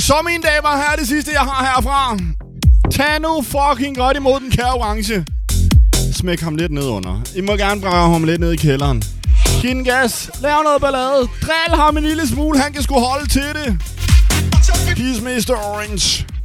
Så mine damer, her er det sidste, jeg har herfra. Tag nu fucking godt imod den kære orange. Smæk ham lidt ned under. I må gerne brage ham lidt ned i kælderen. Giv den gas. Lav noget ballade. Drill ham en lille smule. Han kan sgu holde til det. Peace, Mr. Orange.